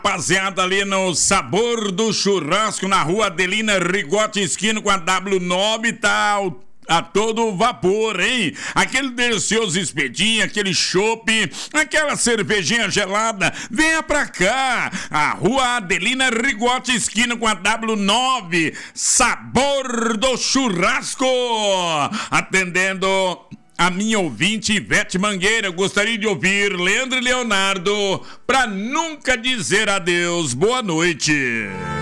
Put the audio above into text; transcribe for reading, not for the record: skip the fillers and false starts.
Rapaziada, ali no Sabor do Churrasco, na rua Adelina Rigotti, esquina com a W9, tá a todo vapor, hein? Aquele delicioso espetinho, aquele chopp, aquela cervejinha gelada, venha pra cá, a rua Adelina Rigotti, esquina com a W9, Sabor do Churrasco, atendendo a minha ouvinte Ivete Mangueira. Eu gostaria de ouvir Leandro e Leonardo pra nunca dizer adeus. Boa noite.